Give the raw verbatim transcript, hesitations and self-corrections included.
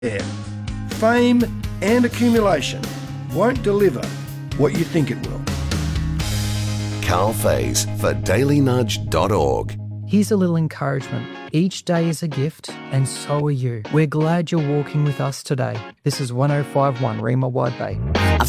there. Fame and accumulation won't deliver what you think it will. Carl Faze for daily nudge dot org. Here's a little encouragement. Each day is a gift, and so are you. We're glad you're walking with us today. This is one oh five point one Rima Wide Bay. I've